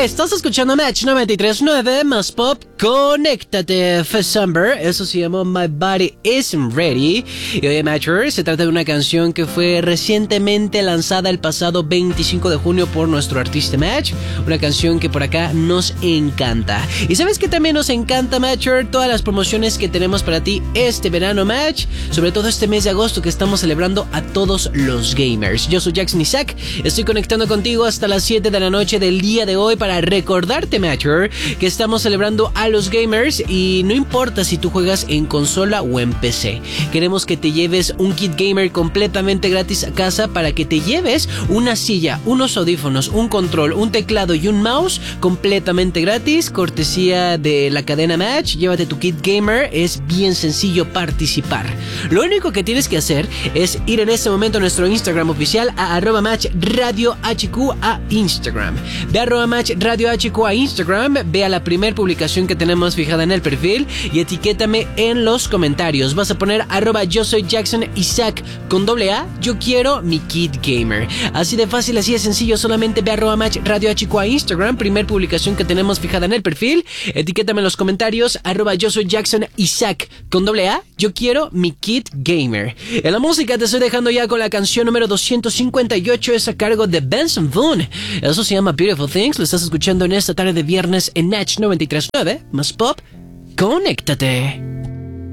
Estás escuchando Match 93.9 más pop. Conéctate, December. Eso se llamó My Body Isn't Ready. Y oye, Matcher, se trata de una canción que fue recientemente lanzada el pasado 25 de junio por nuestro artista Match. Una canción que por acá nos encanta. Y sabes que también nos encanta, Matcher, todas las promociones que tenemos para ti este verano, Match. Sobre todo este mes de agosto que estamos celebrando a todos los gamers. Yo soy Jackson Isaac. Estoy conectando contigo hasta las 7 de la noche del día de hoy para recordarte, Matcher, que estamos celebrando a los gamers y no importa si tú juegas en consola o en PC. Queremos que te lleves un kit gamer completamente gratis a casa para que te lleves una silla, unos audífonos, un control, un teclado y un mouse completamente gratis, cortesía de la cadena Match. Llévate tu kit gamer, es bien sencillo participar. Lo único que tienes que hacer es ir en este momento a nuestro Instagram oficial a @matchradiohq a Instagram. Ve a @matchradiohq a Instagram, ve a la primera publicación que tenemos fijada en el perfil y etiquétame en los comentarios. Vas a poner @yo soy Jackson Isaac con AA, yo quiero mi kit gamer. Así de fácil, así de sencillo, solamente ve a @matchradiohq a Instagram, primer publicación que tenemos fijada en el perfil, etiquétame en los comentarios @yo soy Jackson Isaac con AA, yo quiero mi kit gamer. En la música te estoy dejando ya con la canción número 258, es a cargo de Benson Boone. Eso se llama Beautiful Things, lo estás escuchando en esta tarde de viernes en Match 93.9, más pop, conéctate.